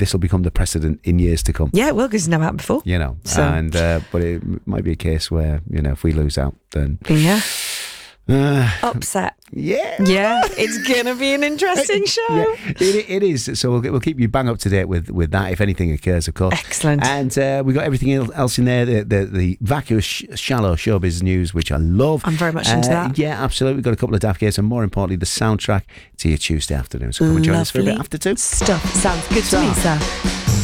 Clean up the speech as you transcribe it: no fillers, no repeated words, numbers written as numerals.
this will become the precedent in years to come. Yeah, it will, because it's never happened before. You know, So- and but it might be a case where, you know, if we lose out, then Yeah. Upset. yeah, Yeah, it's going to be an interesting show. yeah, it is. So we'll keep you bang up to date with that if anything occurs, of course. Excellent. And we got everything else in there. The vacuous, shallow showbiz news, which I love. I'm very much into that. Yeah, absolutely. We've got a couple of daft games, and more importantly, the soundtrack to your Tuesday afternoon. So come and join us for a bit Lovely after 2. Stuff. Sounds good to me, sir.